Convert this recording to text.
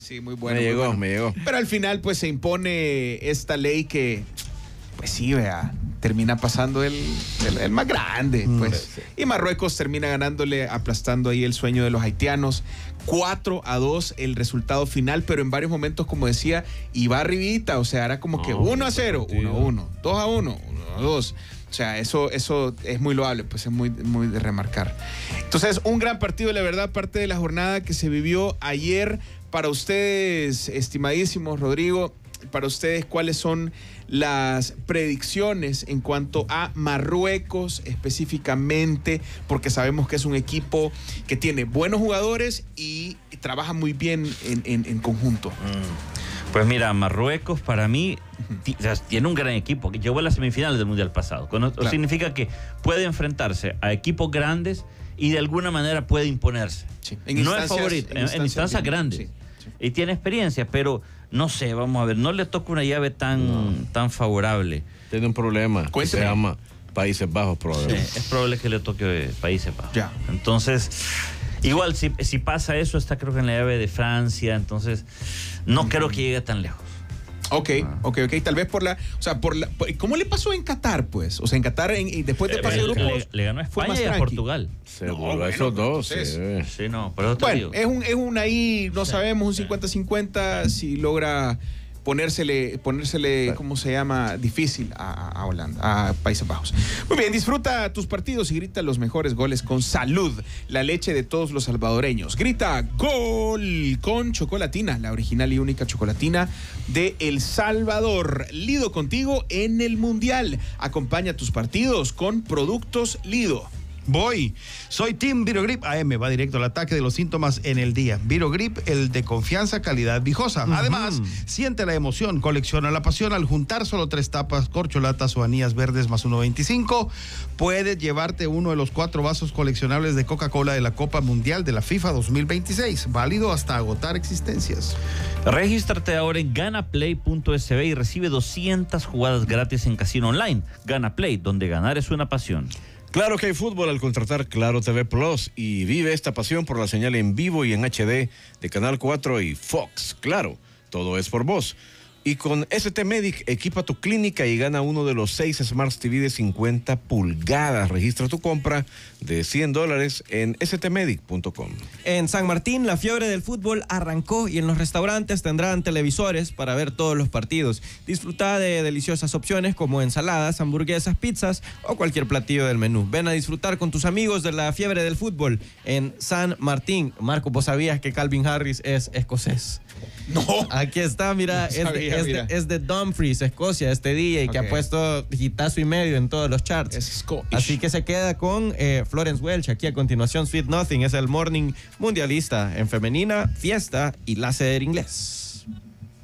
Sí, muy bueno. Me llegó. Pero al final, pues, se impone esta ley que, pues sí, vea, termina pasando el más grande, pues. Sí. Y Marruecos termina ganándole, aplastando ahí el sueño de los haitianos. 4-2 el resultado final, pero en varios momentos, como decía, iba arribita, o sea, era como que 1-0, 1-1, 2-1, 1-2. O sea, eso es muy loable, pues es muy de remarcar. Entonces, un gran partido, la verdad, parte de la jornada que se vivió ayer. Para ustedes, estimadísimos, Rodrigo, para ustedes, ¿cuáles son las predicciones en cuanto a Marruecos específicamente? Porque sabemos que es un equipo que tiene buenos jugadores y trabaja muy bien en conjunto. Pues mira, Marruecos para mí tiene un gran equipo. Llegó a las semifinales del Mundial pasado. Claro. Significa que puede enfrentarse a equipos grandes y de alguna manera puede imponerse. Sí. No es favorito, en instancias grandes. Sí. Y tiene experiencia, pero no sé, vamos a ver, no le toca una llave tan favorable. Tiene un problema que se llama Países Bajos, probablemente. Sí, es probable que le toque Países Bajos. Ya. Entonces, igual, si pasa eso, está creo que en la llave de Francia, entonces no creo que llegue tan lejos. Ok. Tal vez ¿cómo le pasó en Qatar, pues? O sea, en Qatar, después de pasar grupos, le ganó a España y a Portugal. Se volvió a esos dos. Sí, no, pero eso te digo. Es un ahí, no sabemos, un 50-50, si logra ponérsele, ¿cómo se llama? Difícil a Holanda, a Países Bajos. Muy bien, disfruta tus partidos y grita los mejores goles con Salud, la leche de todos los salvadoreños. Grita gol con Chocolatina, la original y única chocolatina de El Salvador. Lido contigo en el Mundial. Acompaña tus partidos con productos Lido. Soy Team Virogrip AM, va directo al ataque de los síntomas en el día. Virogrip, el de confianza, calidad viejosa. Además, siente la emoción, colecciona la pasión. Al juntar solo 3 tapas, corcholatas o anillas verdes más 1.25, puedes llevarte uno de los 4 vasos coleccionables de Coca-Cola de la Copa Mundial de la FIFA 2026, válido hasta agotar existencias. Regístrate ahora en ganaplay.sb y recibe 200 jugadas gratis en casino online. Ganaplay, donde ganar es una pasión. Claro que hay fútbol al contratar Claro TV Plus y vive esta pasión por la señal en vivo y en HD de Canal 4 y Fox. Claro, todo es por vos. Y con ST Medic, equipa tu clínica y gana uno de los 6 Smart TV de 50 pulgadas. Registra tu compra de $100 en stmedic.com. En San Martín, la fiebre del fútbol arrancó y en los restaurantes tendrán televisores para ver todos los partidos. Disfruta de deliciosas opciones como ensaladas, hamburguesas, pizzas o cualquier platillo del menú. Ven a disfrutar con tus amigos de la fiebre del fútbol en San Martín. Marco, ¿vos sabías que Calvin Harris es escocés? No. Aquí está, mira, no sabía, es de Dumfries, Escocia, este DJ que ha puesto hitazo y medio en todos los charts. Es Scottish. Así que se queda con Florence Welch. Aquí a continuación, Sweet Nothing es el morning mundialista en femenina, fiesta y láser inglés.